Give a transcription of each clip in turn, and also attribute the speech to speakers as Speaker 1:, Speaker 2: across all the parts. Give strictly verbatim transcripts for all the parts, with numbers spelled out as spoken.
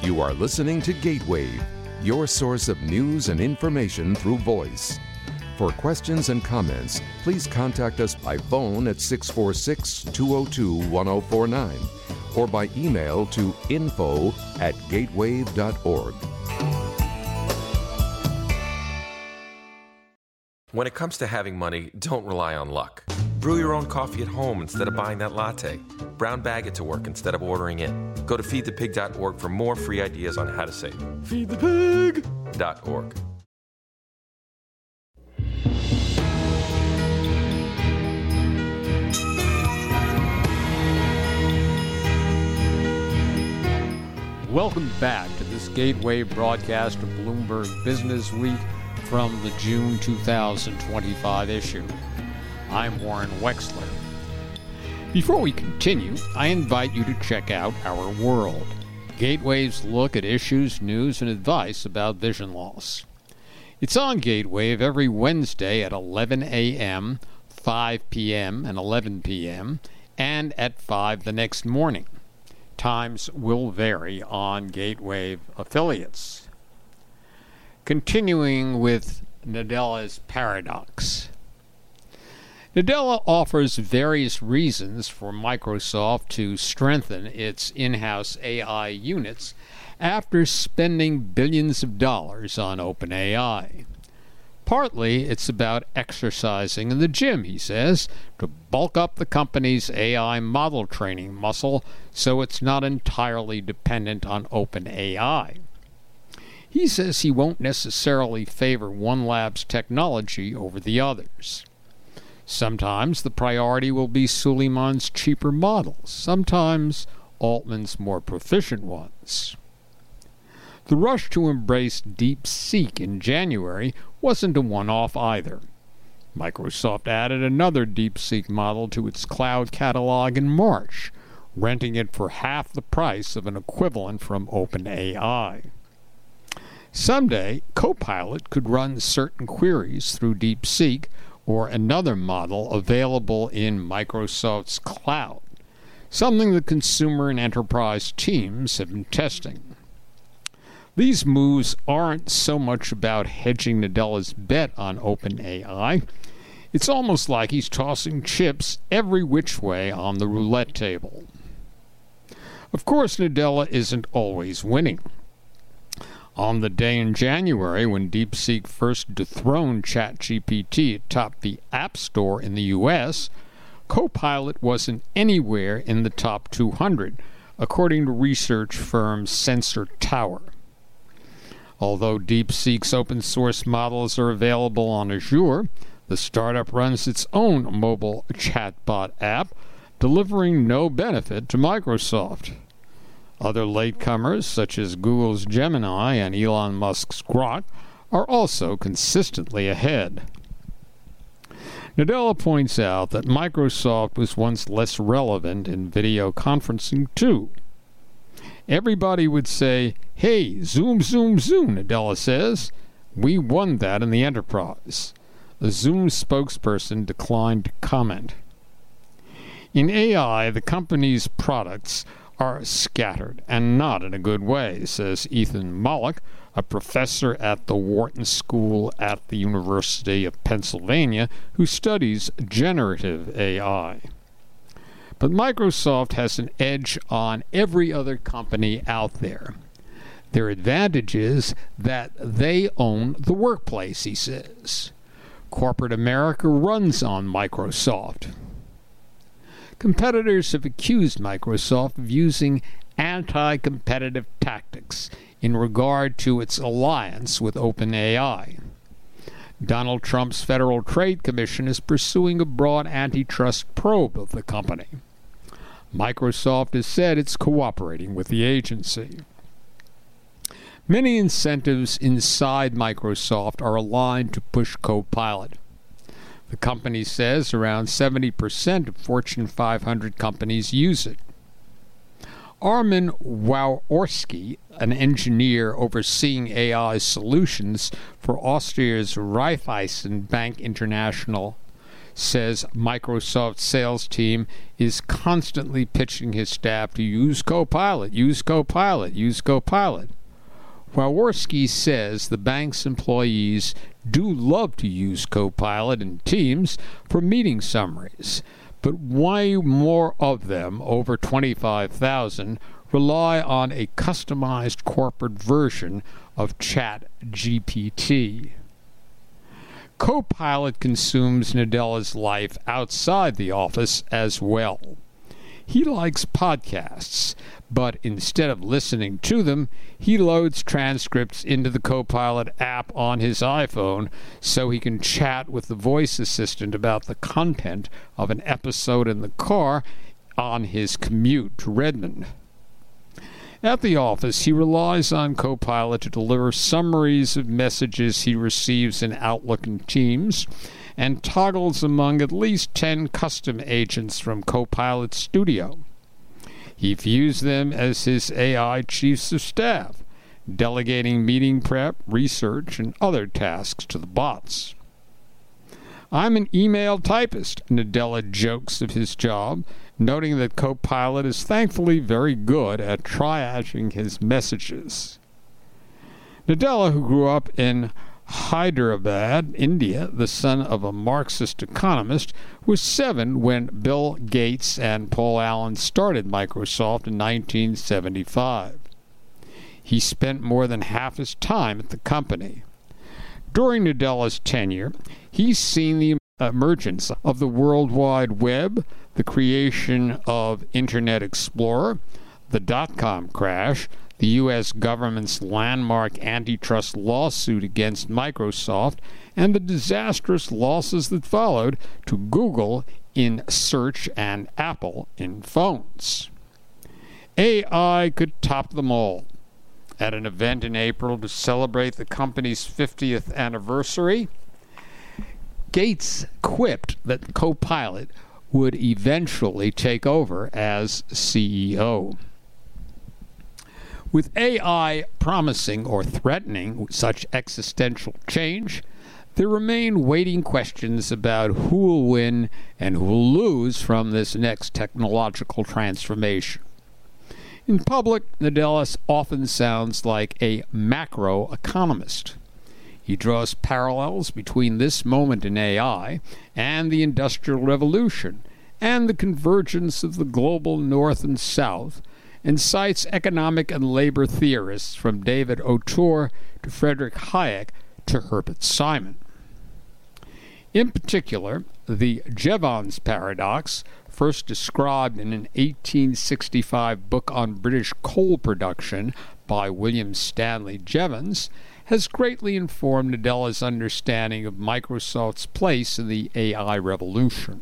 Speaker 1: You are listening to Gatewave, your source of news and information through voice. For questions and comments, please contact us by phone at six four six, two oh two, one oh four nine or by email to info at gatewave dot org.
Speaker 2: When it comes to having money, don't rely on luck. Brew your own coffee at home instead of buying that latte. Brown bag it to work instead of ordering in. Go to feed the pig dot org for more free ideas on how to save. feed the pig dot org.
Speaker 3: Welcome back to this Gateway broadcast of Bloomberg Business Week from the June two thousand twenty-five issue. I'm Warren Wexler. Before we continue, I invite you to check out Our World, Gateway's look at issues, news, and advice about vision loss. It's on Gatewave every Wednesday at eleven a.m., five p.m., and eleven p.m., and at five the next morning. Times will vary on Gatewave affiliates. Continuing with Nadella's paradox. Nadella offers various reasons for Microsoft to strengthen its in-house A I units after spending billions of dollars on OpenAI. Partly, it's about exercising in the gym, he says, to bulk up the company's A I model training muscle so it's not entirely dependent on OpenAI. He says he won't necessarily favor one lab's technology over the others. Sometimes the priority will be Suleiman's cheaper models, sometimes Altman's more proficient ones. The rush to embrace DeepSeek in January wasn't a one-off either. Microsoft added another DeepSeek model to its cloud catalog in March, renting it for half the price of an equivalent from OpenAI. Someday, Copilot could run certain queries through DeepSeek or another model available in Microsoft's cloud, something the consumer and enterprise teams have been testing. These moves aren't so much about hedging Nadella's bet on OpenAI. It's almost like he's tossing chips every which way on the roulette table. Of course, Nadella isn't always winning. On the day in January when DeepSeek first dethroned ChatGPT atop the App Store in the U S, Copilot wasn't anywhere in the top two hundred, according to research firm Sensor Tower. Although DeepSeek's open-source models are available on Azure, the startup runs its own mobile chatbot app, delivering no benefit to Microsoft. Other latecomers, such as Google's Gemini and Elon Musk's Grok, are also consistently ahead. Nadella points out that Microsoft was once less relevant in video conferencing, too. Everybody would say, "Hey, Zoom, Zoom, Zoom," Nadella says. "We won that in the enterprise." A Zoom spokesperson declined to comment. In A I, the company's products are scattered, and not in a good way, says Ethan Mollick, a professor at the Wharton School at the University of Pennsylvania who studies generative A I. But Microsoft has an edge on every other company out there. Their advantage is that they own the workplace, he says. Corporate America runs on Microsoft. Competitors have accused Microsoft of using anti-competitive tactics in regard to its alliance with OpenAI. Donald Trump's Federal Trade Commission is pursuing a broad antitrust probe of the company. Microsoft has said it's cooperating with the agency. Many incentives inside Microsoft are aligned to push Copilot. The company says around seventy percent of Fortune five hundred companies use it. Armin Waworski, an engineer overseeing A I solutions for Austria's Raiffeisen Bank International, says Microsoft's sales team is constantly pitching his staff to use Copilot, use Copilot, use Copilot. Waworski says the bank's employees do love to use Copilot in Teams for meeting summaries, but way more of them, over twenty-five thousand, rely on a customized corporate version of ChatGPT. Copilot consumes Nadella's life outside the office as well. He likes podcasts, but instead of listening to them, he loads transcripts into the Copilot app on his iPhone so he can chat with the voice assistant about the content of an episode in the car on his commute to Redmond. At the office, he relies on Copilot to deliver summaries of messages he receives in Outlook and Teams, and toggles among at least ten custom agents from Copilot Studio. He views them as his A I chiefs of staff, delegating meeting prep, research, and other tasks to the bots. "I'm an email typist," Nadella jokes of his job, noting that Copilot is thankfully very good at triaging his messages. Nadella, who grew up in Hyderabad, India, the son of a Marxist economist, was seven when Bill Gates and Paul Allen started Microsoft in nineteen seventy-five. He spent more than half his time at the company. During Nadella's tenure, he's seen the emergence of the World Wide Web, the creation of Internet Explorer, the dot-com crash, the U S government's landmark antitrust lawsuit against Microsoft, and the disastrous losses that followed to Google in search and Apple in phones. A I could top them all. At an event in April to celebrate the company's fiftieth anniversary, Gates quipped that Copilot would eventually take over as C E O. With A I promising or threatening such existential change, there remain waiting questions about who will win and who will lose from this next technological transformation. In public, Nadella often sounds like a macroeconomist. He draws parallels between this moment in A I and the Industrial Revolution and the convergence of the global North and South, and cites economic and labor theorists from David Autor to Frederick Hayek to Herbert Simon. In particular, the Jevons paradox, first described in an eighteen sixty-five book on British coal production by William Stanley Jevons, has greatly informed Nadella's understanding of Microsoft's place in the A I revolution.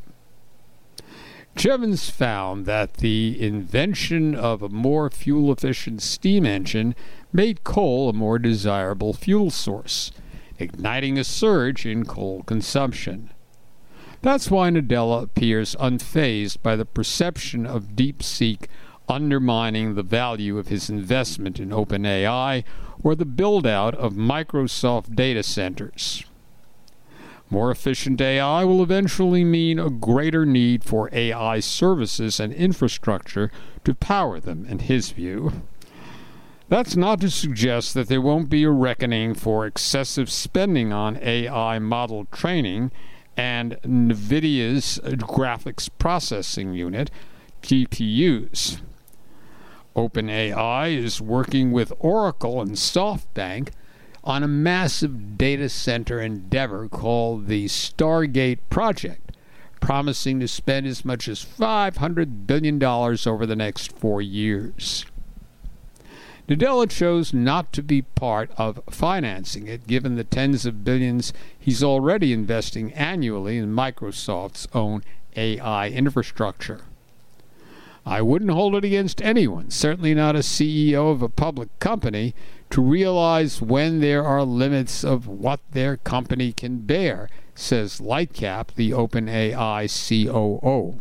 Speaker 3: Jevons found that the invention of a more fuel-efficient steam engine made coal a more desirable fuel source, igniting a surge in coal consumption. That's why Nadella appears unfazed by the perception of DeepSeek undermining the value of his investment in OpenAI or the build-out of Microsoft data centers. More efficient A I will eventually mean a greater need for A I services and infrastructure to power them, in his view. That's not to suggest that there won't be a reckoning for excessive spending on A I model training and NVIDIA's graphics processing unit, G P Us. OpenAI is working with Oracle and SoftBank on a massive data center endeavor called the Stargate Project, promising to spend as much as five hundred billion dollars over the next four years. Nadella chose not to be part of financing it, given the tens of billions he's already investing annually in Microsoft's own A I infrastructure. I wouldn't hold it against anyone, certainly not a C E O of a public company, to realize when there are limits of what their company can bear, says Lightcap, the OpenAI C O O.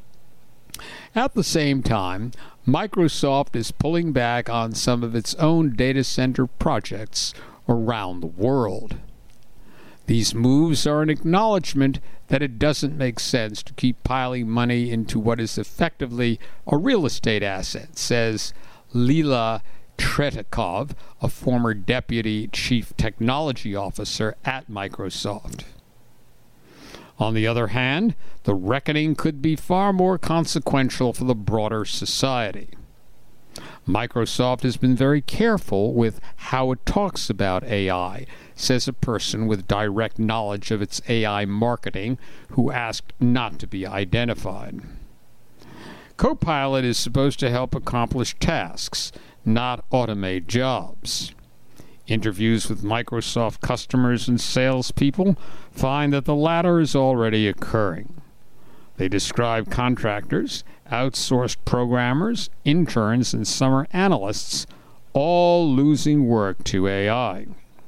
Speaker 3: At the same time, Microsoft is pulling back on some of its own data center projects around the world. These moves are an acknowledgement that it doesn't make sense to keep piling money into what is effectively a real estate asset, says Lila Tretikov, a former deputy chief technology officer at Microsoft. On the other hand, the reckoning could be far more consequential for the broader society. Microsoft has been very careful with how it talks about A I, says a person with direct knowledge of its A I marketing who asked not to be identified. Copilot is supposed to help accomplish tasks, not automate jobs. Interviews with Microsoft customers and salespeople find that the latter is already occurring. They describe contractors, outsourced programmers, interns, and summer analysts all losing work to A I.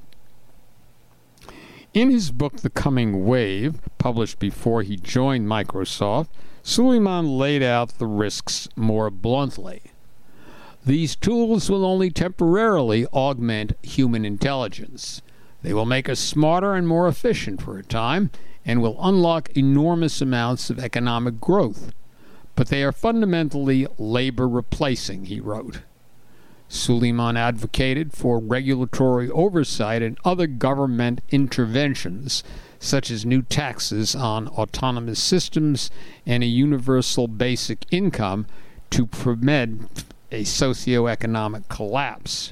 Speaker 3: In his book, The Coming Wave, published before he joined Microsoft, Suleiman laid out the risks more bluntly. These tools will only temporarily augment human intelligence. They will make us smarter and more efficient for a time, and will unlock enormous amounts of economic growth. But they are fundamentally labor replacing, he wrote. Suleiman advocated for regulatory oversight and other government interventions, such as new taxes on autonomous systems and a universal basic income, to prevent a socioeconomic collapse.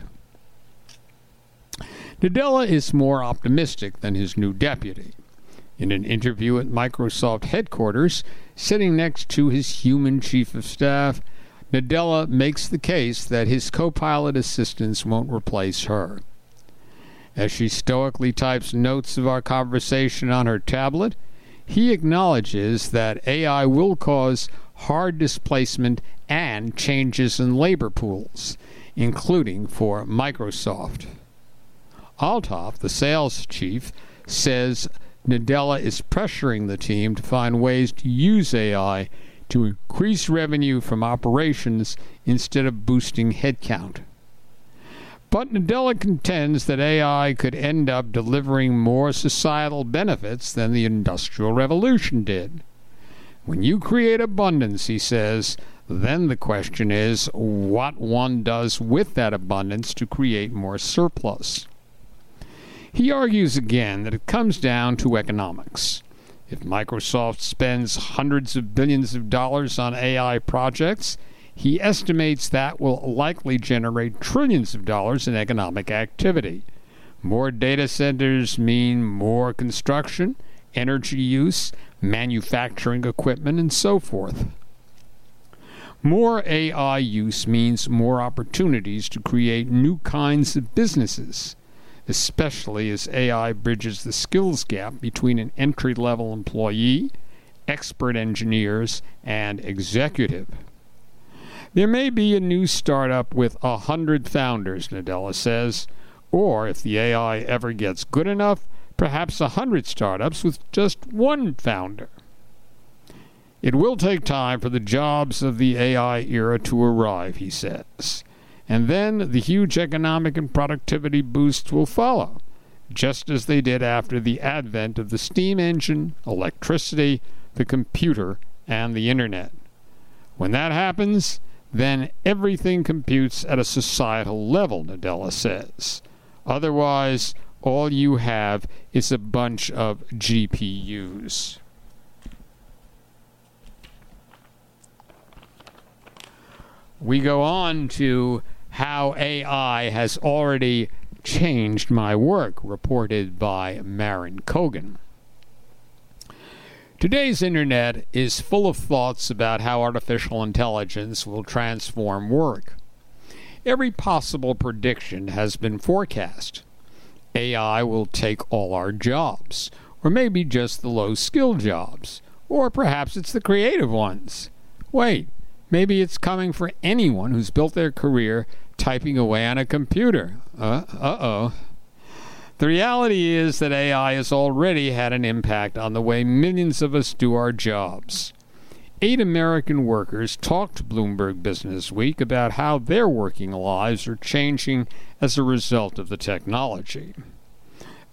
Speaker 3: Nadella is more optimistic than his new deputy. In an interview at Microsoft headquarters, sitting next to his human chief of staff, Nadella makes the case that his Copilot assistants won't replace her. As she stoically types notes of our conversation on her tablet, he acknowledges that A I will cause hard displacement and changes in labor pools, including for Microsoft. Althoff, the sales chief, says Nadella is pressuring the team to find ways to use A I to increase revenue from operations instead of boosting headcount. But Nadella contends that A I could end up delivering more societal benefits than the Industrial Revolution did. When you create abundance, he says, then the question is what one does with that abundance to create more surplus. He argues again that it comes down to economics. If Microsoft spends hundreds of billions of dollars on A I projects, he estimates that will likely generate trillions of dollars in economic activity. More data centers mean more construction, energy use, manufacturing equipment, and so forth. More A I use means more opportunities to create new kinds of businesses, especially as A I bridges the skills gap between an entry-level employee, expert engineers, and executive. There may be a new startup with a hundred founders, Nadella says, or if the A I ever gets good enough, perhaps a hundred startups with just one founder. It will take time for the jobs of the A I era to arrive, he says, and then the huge economic and productivity boosts will follow, just as they did after the advent of the steam engine, electricity, the computer, and the internet. When that happens, then everything computes at a societal level, Nadella says. Otherwise, all you have is a bunch of G P Us. We go on to how A I has already changed my work, reported by Maren Kogan. Today's internet is full of thoughts about how artificial intelligence will transform work. Every possible prediction has been forecast. A I will take all our jobs, or maybe just the low-skilled jobs, or perhaps it's the creative ones. Wait, maybe it's coming for anyone who's built their career typing away on a computer. Uh, uh-oh. The reality is that A I has already had an impact on the way millions of us do our jobs. Eight American workers talked to Bloomberg Business Week about how their working lives are changing as a result of the technology.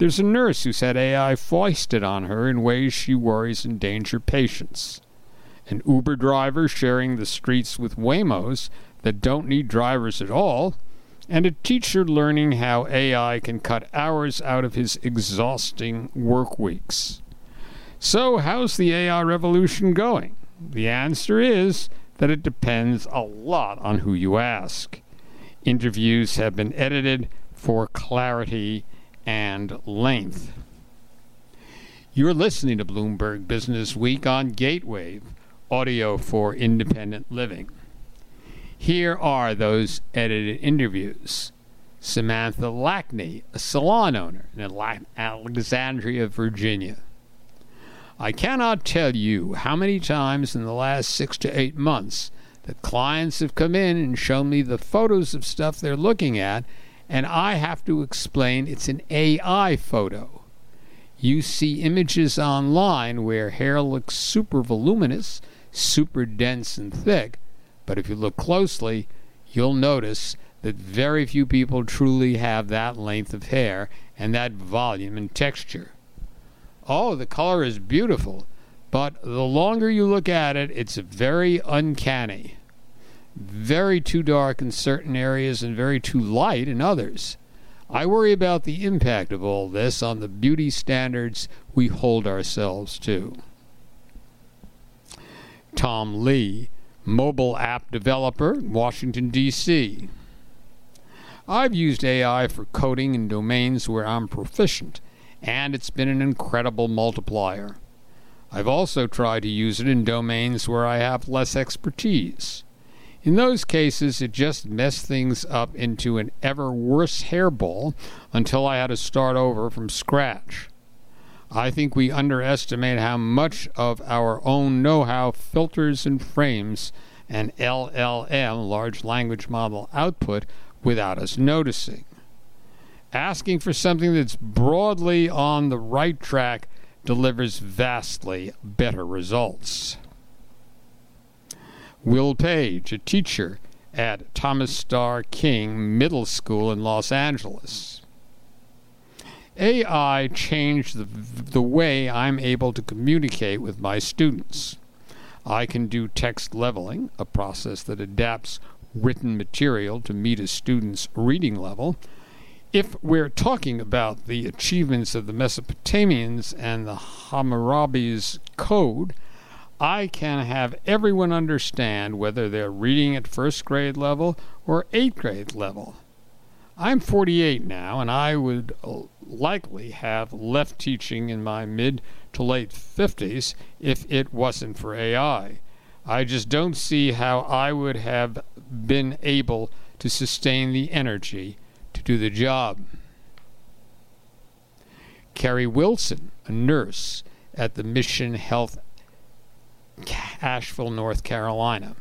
Speaker 3: There's a nurse who's had A I foisted on her in ways she worries endanger patients. An Uber driver sharing the streets with Waymos that don't need drivers at all, and a teacher learning how A I can cut hours out of his exhausting work weeks. So, how's the A I revolution going? The answer is that it depends a lot on who you ask. Interviews have been edited for clarity and length. You're listening to Bloomberg Business Week on Gatewave, audio for independent living. Here are those edited interviews. Samantha Lackney, a salon owner in Alexandria, Virginia. I cannot tell you how many times in the last six to eight months that clients have come in and shown me the photos of stuff they're looking at, and I have to explain it's an A I photo. You see images online where hair looks super voluminous, super dense and thick, but if you look closely, you'll notice that very few people truly have that length of hair and that volume and texture. Oh, the color is beautiful, but the longer you look at it, it's very uncanny. Very too dark in certain areas and very too light in others. I worry about the impact of all this on the beauty standards we hold ourselves to. Tom Lee, mobile app developer, Washington, D C I've used A I for coding in domains where I'm proficient, and it's been an incredible multiplier. I've also tried to use it in domains where I have less expertise. In those cases, it just messed things up into an ever worse hairball until I had to start over from scratch. I think we underestimate how much of our own know-how filters and frames an L L M, large language model, output without us noticing. Asking for something that's broadly on the right track delivers vastly better results. Will Page, a teacher at Thomas Starr King Middle School in Los Angeles. A I changed the, the way I'm able to communicate with my students. I can do text leveling, a process that adapts written material to meet a student's reading level. If we're talking about the achievements of the Mesopotamians and the Hammurabi's code, I can have everyone understand whether they're reading at first grade level or eighth grade level. I'm forty-eight now, and I would likely have left teaching in my mid to late fifties if it wasn't for A I. I just don't see how I would have been able to sustain the energy to do the job. Carrie Wilson, a nurse at the Mission Health, Asheville, North Carolina.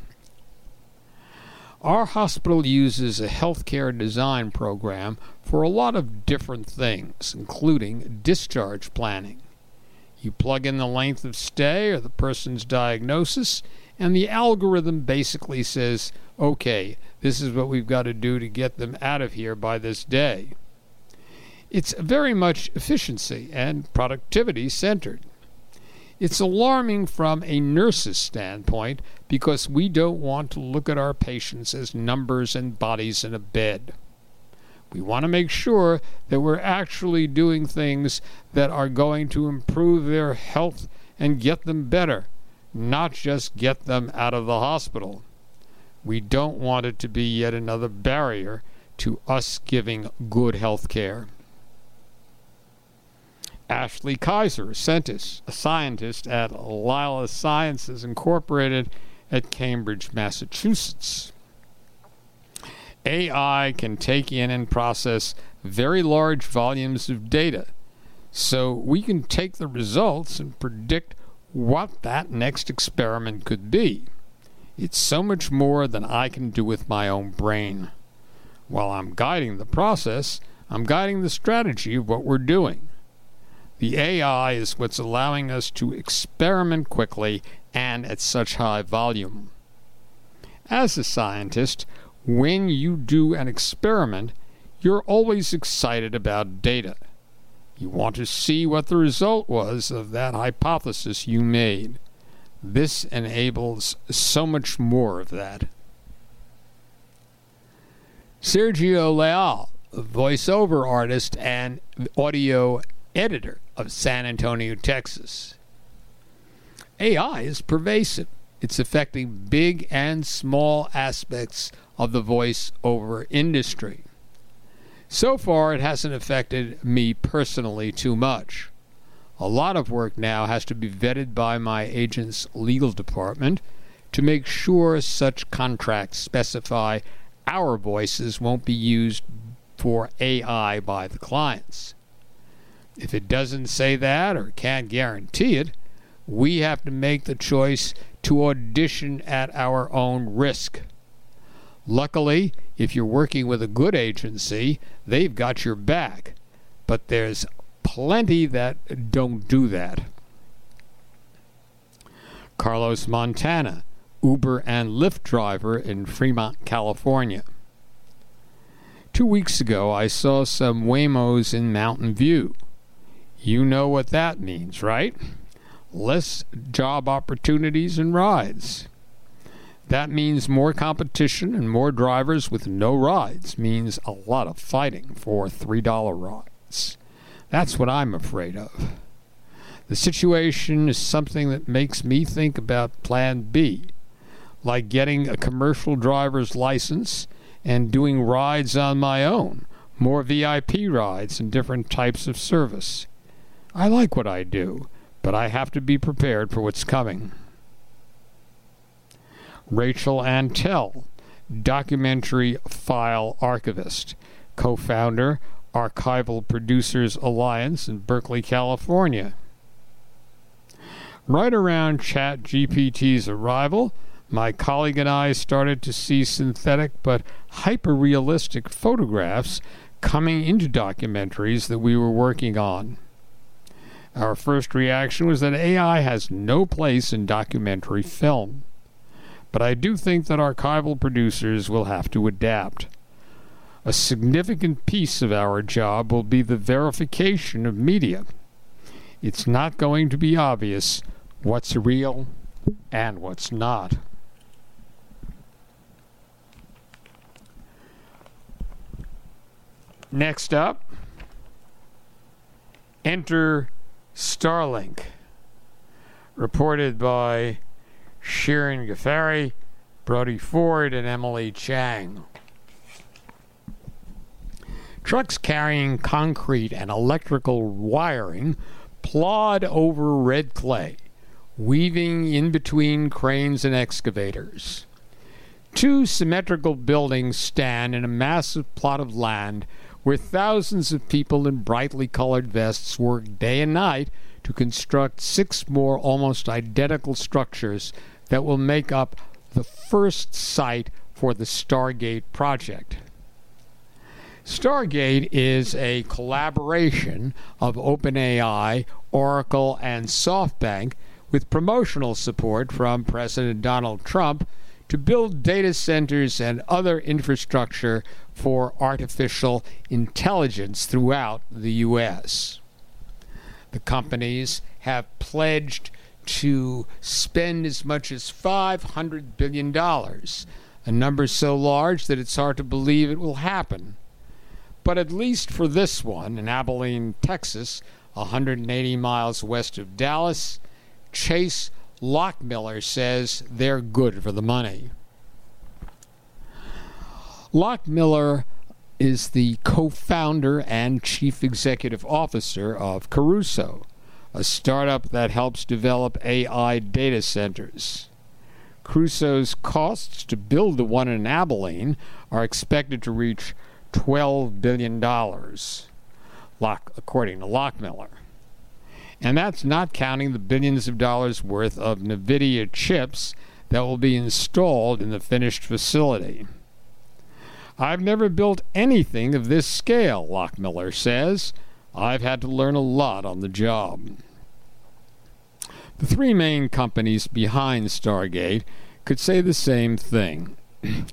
Speaker 3: Our hospital uses a healthcare design program for a lot of different things, including discharge planning. You plug in the length of stay or the person's diagnosis, and the algorithm basically says, okay, this is what we've got to do to get them out of here by this day. It's very much efficiency and productivity centered. It's alarming from a nurse's standpoint because we don't want to look at our patients as numbers and bodies in a bed. We want to make sure that we're actually doing things that are going to improve their health and get them better, not just get them out of the hospital. We don't want it to be yet another barrier to us giving good health care. Ashley Kaiser, a scientist, a scientist at Lila Sciences Incorporated at Cambridge, Massachusetts. A I can take in and process very large volumes of data, so we can take the results and predict what that next experiment could be. It's so much more than I can do with my own brain. While I'm guiding the process, I'm guiding the strategy of what we're doing. The A I is what's allowing us to experiment quickly and at such high volume. As a scientist, when you do an experiment, you're always excited about data. You want to see what the result was of that hypothesis you made. This enables so much more of that. Sergio Leal, voiceover artist and audio editor of San Antonio, Texas. A I is pervasive. It's affecting big and small aspects of the voiceover industry. So far, it hasn't affected me personally too much. A lot of work now has to be vetted by my agent's legal department to make sure such contracts specify our voices won't be used for A I by the clients. If it doesn't say that or can't guarantee it, we have to make the choice to audition at our own risk. Luckily, if you're working with a good agency, they've got your back. But there's plenty that don't do that. Carlos Montana, Uber and Lyft driver in Fremont, California. Two weeks ago, I saw some Waymos in Mountain View. You know what that means, right? Less job opportunities and rides. That means more competition, and more drivers with no rides means a lot of fighting for three dollar rides. That's what I'm afraid of. The situation is something that makes me think about Plan B, like getting a commercial driver's license and doing rides on my own, more V I P rides and different types of service. I like what I do, but I have to be prepared for what's coming. Rachel Antel, documentary file archivist, co-founder, Archival Producers Alliance in Berkeley, California. Right around ChatGPT's arrival, my colleague and I started to see synthetic but hyper-realistic photographs coming into documentaries that we were working on. Our first reaction was that A I has no place in documentary film. But I do think that archival producers will have to adapt. A significant piece of our job will be the verification of media. It's not going to be obvious what's real and what's not. Next up, enter Starlink, reported by Shirin Ghaffari, Brody Ford, and Emily Chang. Trucks carrying concrete and electrical wiring plod over red clay, weaving in between cranes and excavators. Two symmetrical buildings stand in a massive plot of land where thousands of people in brightly colored vests work day and night to construct six more almost identical structures that will make up the first site for the Stargate project. Stargate is a collaboration of OpenAI, Oracle, and SoftBank with promotional support from President Donald Trump to build data centers and other infrastructure for artificial intelligence throughout the U S. The companies have pledged to spend as much as five hundred billion dollars, a number so large that it's hard to believe it will happen. But at least for this one, in Abilene, Texas, one hundred eighty miles west of Dallas, Chase Lockmiller says they're good for the money. Lockmiller is the co-founder and chief executive officer of Crusoe, a startup that helps develop A I data centers. Crusoe's costs to build the one in Abilene are expected to reach twelve billion dollars, Lock, according to Lockmiller. And that's not counting the billions of dollars worth of NVIDIA chips that will be installed in the finished facility. I've never built anything of this scale, Lockmiller says. I've had to learn a lot on the job. The three main companies behind Stargate could say the same thing.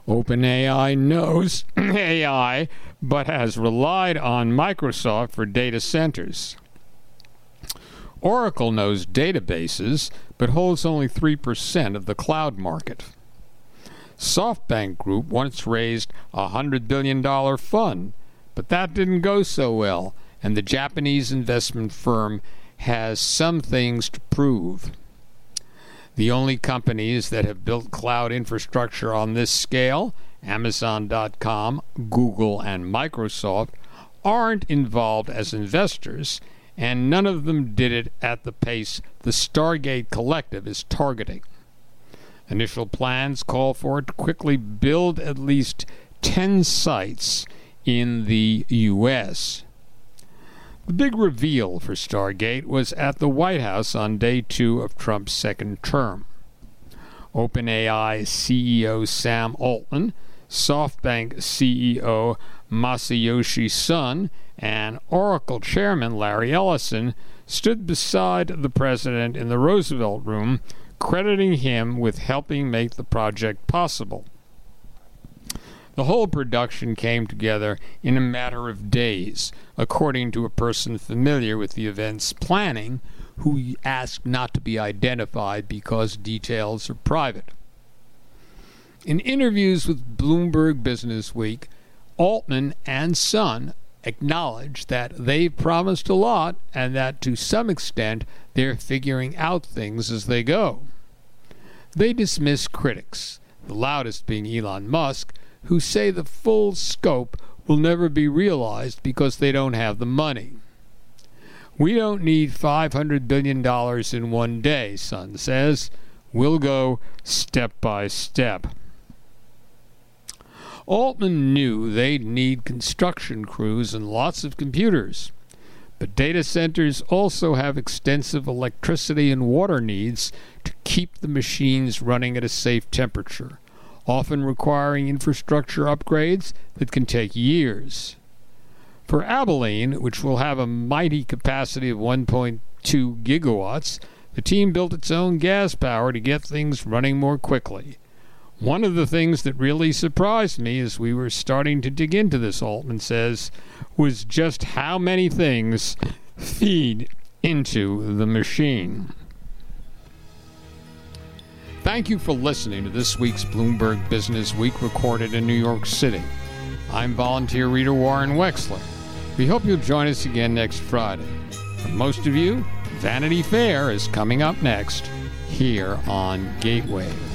Speaker 3: OpenAI knows A I, but has relied on Microsoft for data centers. Oracle knows databases, but holds only three percent of the cloud market. SoftBank Group once raised a one hundred billion dollars fund, but that didn't go so well, and the Japanese investment firm has some things to prove. The only companies that have built cloud infrastructure on this scale, Amazon dot com, Google, and Microsoft, aren't involved as investors, and none of them did it at the pace the Stargate Collective is targeting. Initial plans call for it to quickly build at least ten sites in the U S The big reveal for Stargate was at the White House on day two of Trump's second term. OpenAI C E O Sam Altman, SoftBank C E O Masayoshi Son, and Oracle Chairman Larry Ellison stood beside the president in the Roosevelt Room, crediting him with helping make the project possible. The whole production came together in a matter of days, according to a person familiar with the event's planning, who asked not to be identified because details are private. In interviews with Bloomberg Businessweek, Altman and Son acknowledged that they've promised a lot and that to some extent they're figuring out things as they go. They dismiss critics, the loudest being Elon Musk, who say the full scope will never be realized because they don't have the money. We don't need five hundred billion dollars in one day, Son says. We'll go step by step. Altman knew they'd need construction crews and lots of computers. But data centers also have extensive electricity and water needs to keep the machines running at a safe temperature, often requiring infrastructure upgrades that can take years. For Abilene, which will have a mighty capacity of one point two gigawatts, the team built its own gas power to get things running more quickly. One of the things that really surprised me as we were starting to dig into this, Altman says, was just how many things feed into the machine. Thank you for listening to this week's Bloomberg Business Week recorded in New York City. I'm volunteer reader Warren Wexler. We hope you'll join us again next Friday. For most of you, Vanity Fair is coming up next here on Gateway.